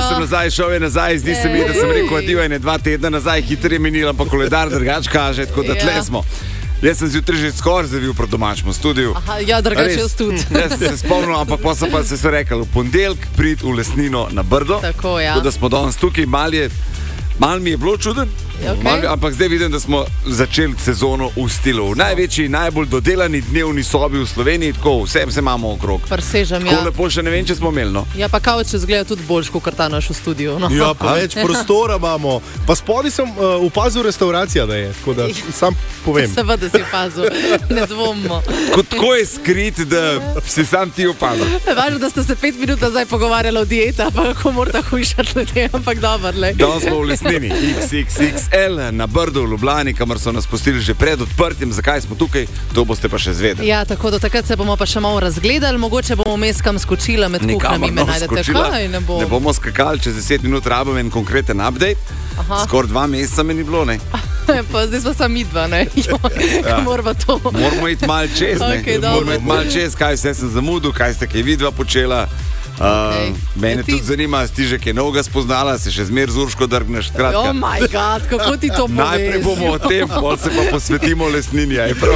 sem nazaj, šel je nazaj, zdi se mi, da sem rekel adijo in 2 tedna nazaj, hitro je minilo, pa koledar drugač kaže, tako da tle smo. Jaz sem zjutraj že skoraj zavil proti domačemu studiu. Aha, ja, drugače jaz tudi. Jaz sem se spomnil, ampak pa se so rekli, v ponedeljek prid v Lesnino na Brdo. Tako, ja. Tako da smo danes tukaj, malo mi je bilo čuden. Okay. Ampak zdaj vidim, da smo začeli sezono v stilu. V največji, najbolj dodelani dnevni sobi v Sloveniji, tako vse imamo okrog. Presežem, tako lepo še ne vem, če smo imeli. No. Ja, pa kao, če zgleda tudi boljš, kot ta naš v studiu. No. Ja, pa več prostora imamo. Pa spodaj sem opazil restauracija, da je. Tako da sam povem. Seveda si opazil, ne dvomimo. Tako je skrit, da si sam ti opazil. Važno, da ste se 5 minut nazaj pogovarjali o dieta, pa kako morate hujšati ljudje, ampak dobro. Danes smo v Lesnini, XXXL na Brdu v Ljubljani, kamor so nas pustili že pred odprtjem. Zakaj smo tukaj, to boste pa še zvedeli. Ja, tako do takrat se bomo pa še malo razgledali, mogoče bomo vmes kam skočila med kuhnami, me najdete. Kaj, ne bomo skakali, čez 10 minut rabimo en konkreten update. Skoraj 2 meseca me ni bilo, ne? Pa zdaj smo sami 2, ne? Moramo to. Moramo iti malo čez, ne? Okay, moramo iti malo čez, kaj vse sem zamudil, kaj ste kaj vidva počela. Mene tudi zanima, si že kaj novega spoznala, se še zmer z Urško drgneš. Oh my god, kako ti to poveš? Najprej bomo o tem, potem se pa posvetimo Lesnini.